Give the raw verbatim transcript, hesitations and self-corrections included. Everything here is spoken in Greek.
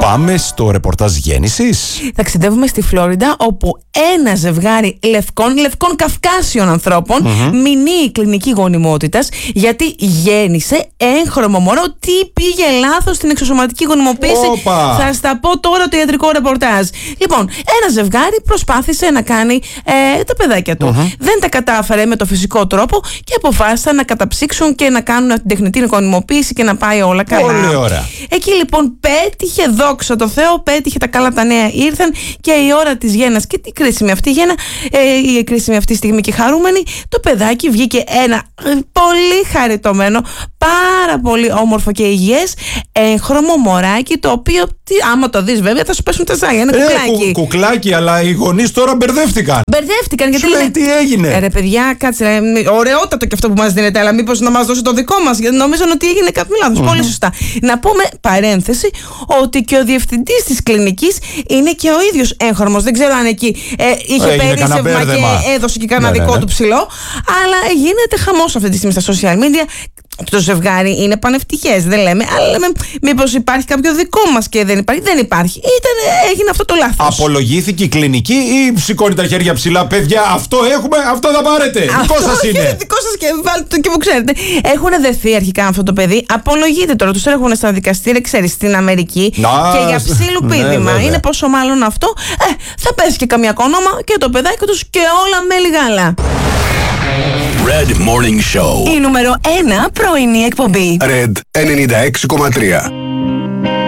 Πάμε στο ρεπορτάζ γέννησης. Ταξιδεύουμε στη Φλόριντα, όπου ένα ζευγάρι λευκών, λευκών καυκάσιων ανθρώπων mm-hmm. μηνύει κλινική γονιμότητας γιατί γέννησε έγχρωμο μωρό. Τι πήγε λάθος στην εξωσωματική γονιμοποίηση? Όπα. Θα στα πω τώρα το ιατρικό ρεπορτάζ. Λοιπόν, ένα ζευγάρι προσπάθησε να κάνει ε, τα παιδάκια του. Mm-hmm. Δεν τα κατάφερε με το φυσικό τρόπο και αποφάσισαν να καταψύξουν και να κάνουν την τεχνητή γονιμοποίηση και να πάει όλα καλά. Πολύ ωραία. Εκεί λοιπόν πέτυχε, δόξα τω Θεώ, πέτυχε, τα καλά τα νέα ήρθαν και η ώρα της γέννας. Και τι κρίσιμη αυτή η γέννα, ε, η κρίσιμη αυτή στιγμή και χαρούμενη, το παιδάκι βγήκε ένα ε, πολύ χαριτωμένο, πάρα πολύ όμορφο και υγιές έγχρωμο μωράκι, το οποίο τι, άμα το δεις βέβαια θα σου πέσουν τα ζάγια. Είναι ε, κουκλάκι. Κου, κουκλάκι, αλλά οι γονείς τώρα μπερδεύτηκαν. Μπερδεύτηκαν γιατί σου λέει λένε, τι έγινε. Ε, ρε παιδιά, κάτσε, ρε, ωραιότατο και αυτό που μας δίνετε, αλλά μήπως να μας δώσει το δικό μας? Γιατί νομίζω ότι έγινε κάποιο λάθος. Mm-hmm. Πολύ σωστά. Να πούμε παρένθεση ότι και ο διευθυντής της κλινικής είναι και ο ίδιος έγχρωμος. Δεν ξέρω αν εκεί ε, είχε περίσσευμα και έδωσε και κανένα ναι, δικό ναι, ναι. του ψηλό. Αλλά γίνεται χαμός αυτή τη στιγμή στα social media. Το ζευγάρι είναι πανευτυχές, δεν λέμε, αλλά λέμε μήπως υπάρχει κάποιο δικό μας και δεν υπάρχει. Δεν υπάρχει. Ήταν, έγινε αυτό το λάθος. Απολογήθηκε η κλινική ή σηκώνει τα χέρια ψηλά? Παιδιά, αυτό έχουμε, αυτό θα πάρετε. Αυτό δικό σας είναι. Δικό σας και βάλτε το και που ξέρετε. Έχουν δεθεί αρχικά αυτό το παιδί. Απολογείται τώρα. Τους έρχονται στα δικαστήρια, ξέρεις, στην Αμερική. Να, και για ψήλου πείδημα. Ναι, είναι πόσο μάλλον αυτό. Ε, θα πέσει και καμία κόνομα και το παιδάκι τους και όλα μέλι γάλα. Red Morning Show. Η νούμερο ένα πρωινή εκπομπή. Red ενενήντα έξι κόμμα τρία.